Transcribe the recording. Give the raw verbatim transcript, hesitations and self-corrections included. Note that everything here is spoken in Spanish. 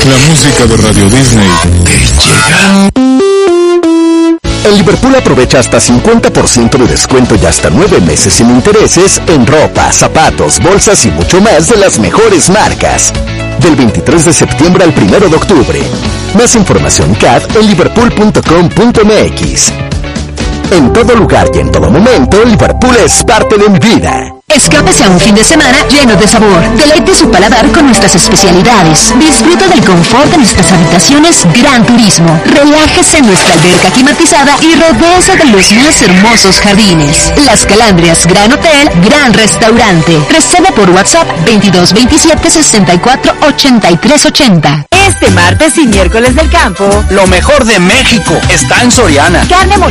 La música de Radio Disney te llega. En Liverpool aprovecha hasta cincuenta por ciento de descuento y hasta nueve meses sin intereses en ropa, zapatos, bolsas y mucho más de las mejores marcas. Del veintitrés de septiembre al primero de octubre. Más información C A D en liverpool punto com punto m x. En todo lugar y en todo momento, Liverpool es parte de mi vida. Escápese a un fin de semana lleno de sabor. Deleite su paladar con nuestras especialidades. Disfruta del confort de nuestras habitaciones Gran Turismo. Relájese en nuestra alberca climatizada y rodéese de los más hermosos jardines. Las Calandrias Gran Hotel, Gran Restaurante. Reserva por WhatsApp veintidós veintisiete sesenta y cuatro ochenta y tres ochenta. Este martes y miércoles del campo, lo mejor de México está en Soriana. Carne molida